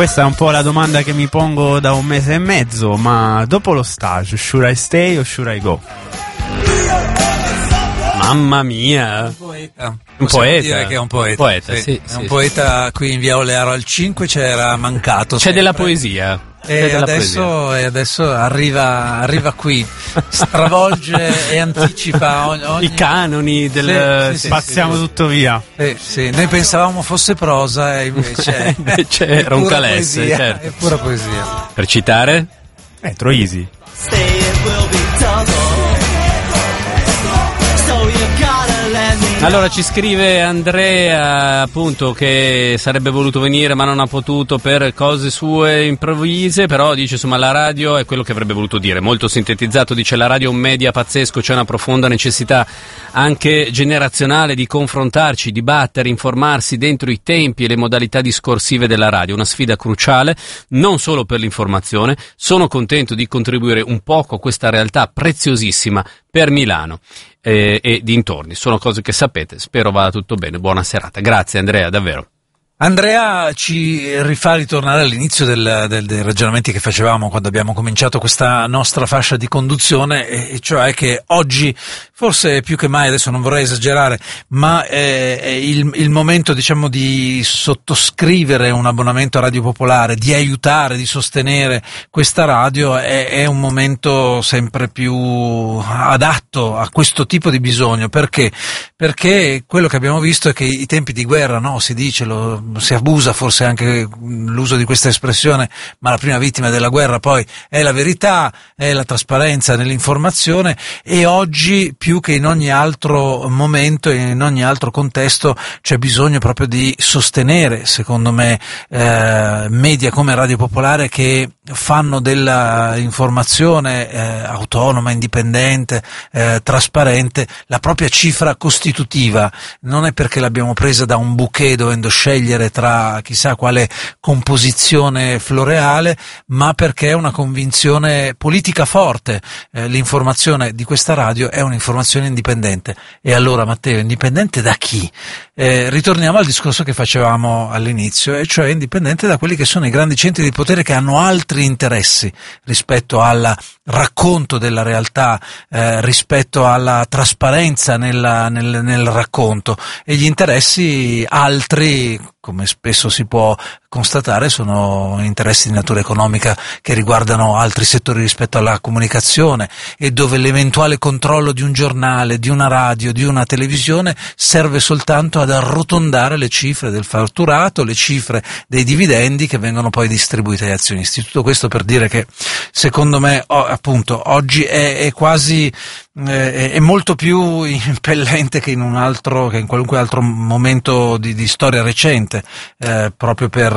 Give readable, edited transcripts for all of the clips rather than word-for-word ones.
Questa è un po' la domanda che mi pongo da un mese e mezzo, ma dopo lo stage, should I stay o should I go? Mamma mia, Un poeta. Un poeta. Dire che è un poeta. Sì, è un poeta. Qui in via Olearo al 5 c'era mancato. C'è della poesia. E adesso arriva qui, stravolge e anticipa ogni... i canoni del spaziamo tutto via. Sì. Noi pensavamo fosse prosa e invece era un calesse, poesia, certo. È pura poesia. Per citare? Troisi. Allora ci scrive Andrea, appunto, che sarebbe voluto venire ma non ha potuto per cose sue improvvise, però dice insomma la radio è quello che avrebbe voluto dire, molto sintetizzato, dice la radio è un media pazzesco, c'è una profonda necessità anche generazionale di confrontarci, dibattere, informarsi dentro i tempi e le modalità discorsive della radio, una sfida cruciale non solo per l'informazione. Sono contento di contribuire un poco a questa realtà preziosissima per Milano e dintorni. Sono cose che sapete, spero vada tutto bene. Buona serata. Grazie Andrea, davvero. Andrea ci rifà ritornare all'inizio dei ragionamenti che facevamo quando abbiamo cominciato questa nostra fascia di conduzione, e cioè che oggi, forse più che mai, adesso non vorrei esagerare, ma è il momento, diciamo, di sottoscrivere un abbonamento a Radio Popolare, di aiutare, di sostenere questa radio, è un momento sempre più adatto a questo tipo di bisogno. Perché? Perché quello che abbiamo visto è che i tempi di guerra, no, si dice, si abusa forse anche l'uso di questa espressione, ma la prima vittima della guerra poi è la verità, è la trasparenza nell'informazione, e oggi più che in ogni altro momento e in ogni altro contesto c'è bisogno proprio di sostenere, secondo me, media come Radio Popolare che fanno della informazione autonoma, indipendente, trasparente la propria cifra costitutiva. Non è perché l'abbiamo presa da un bouquet dovendo scegliere tra chissà quale composizione floreale, ma perché è una convinzione politica forte. L'informazione di questa radio è un'informazione indipendente. E allora, Matteo, indipendente da chi? Ritorniamo al discorso che facevamo all'inizio, e cioè indipendente da quelli che sono i grandi centri di potere che hanno altri interessi rispetto al racconto della realtà, rispetto alla trasparenza nel racconto, e gli interessi altri, come spesso si può constatare, sono interessi di natura economica che riguardano altri settori rispetto alla comunicazione, e dove l'eventuale controllo di un giornale, di una radio, di una televisione serve soltanto ad arrotondare le cifre del fatturato, le cifre dei dividendi che vengono poi distribuiti agli azionisti. Tutto questo per dire che secondo me appunto oggi è quasi è molto più impellente che in qualunque altro momento di storia recente, proprio per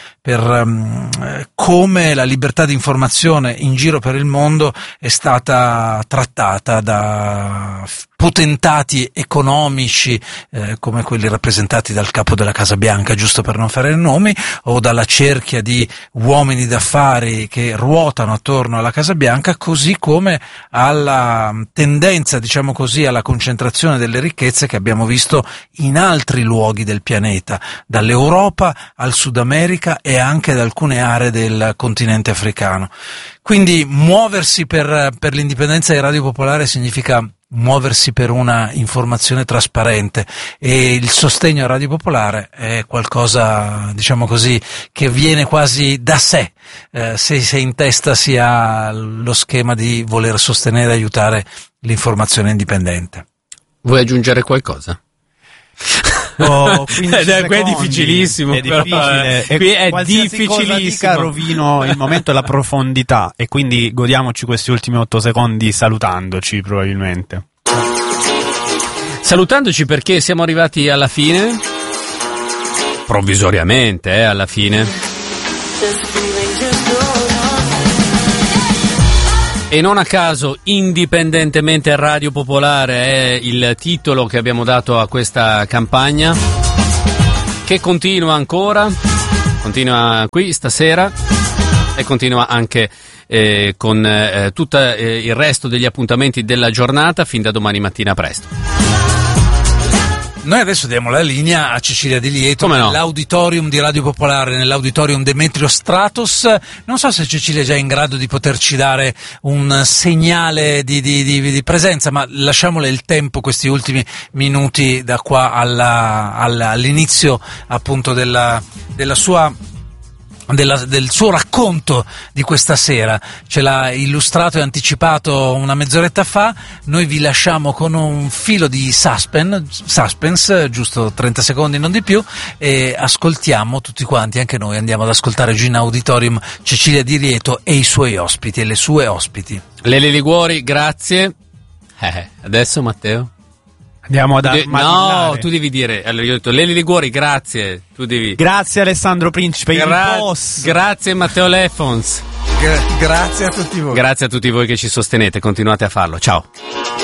come la libertà di informazione in giro per il mondo è stata trattata da potentati economici come quelli rappresentati dal capo della Casa Bianca, giusto per non fare nomi, o dalla cerchia di uomini d'affari che ruotano attorno alla Casa Bianca, così come alla tendenza, diciamo così, alla concentrazione delle ricchezze che abbiamo visto in altri luoghi del pianeta, dall'Europa al Sud America e anche ad alcune aree del continente africano. Quindi muoversi per l'indipendenza di Radio Popolare significa muoversi per una informazione trasparente, e il sostegno a Radio Popolare è qualcosa, diciamo così, che viene quasi da sé, se in testa si ha lo schema di voler sostenere e aiutare l'informazione indipendente. Vuoi aggiungere qualcosa? Qui è difficilissimo, è difficile, qui è difficilissimo. Dica, rovino il momento e la profondità, e quindi godiamoci questi ultimi 8 secondi salutandoci, probabilmente. Salutandoci, perché siamo arrivati alla fine, provvisoriamente, alla fine. E non a caso, indipendentemente Radio Popolare è il titolo che abbiamo dato a questa campagna, che continua ancora, continua qui stasera e continua anche con tutto il resto degli appuntamenti della giornata fin da domani mattina presto. Noi adesso diamo la linea a Cecilia Di Lieto nell'auditorium di Radio Popolare, nell'auditorium Demetrio Stratos. Non so se Cecilia è già in grado di poterci dare un segnale di presenza, ma lasciamole il tempo, questi ultimi minuti da qua all'inizio appunto del suo racconto di questa sera. Ce l'ha illustrato e anticipato una mezz'oretta fa. Noi vi lasciamo con un filo di suspense, giusto 30 secondi, non di più, e ascoltiamo tutti quanti, anche noi andiamo ad ascoltare giù in auditorium Cecilia Di Lieto e i suoi ospiti e le sue ospiti. Lele Liguori, grazie. Adesso Matteo? Andiamo ad no, tu devi dire. Allora, io ho detto Lele Liguori, grazie. Tu devi. Grazie Alessandro Principe, il boss. Grazie Matteo Leffons. Grazie a tutti voi. Grazie a tutti voi che ci sostenete, continuate a farlo. Ciao.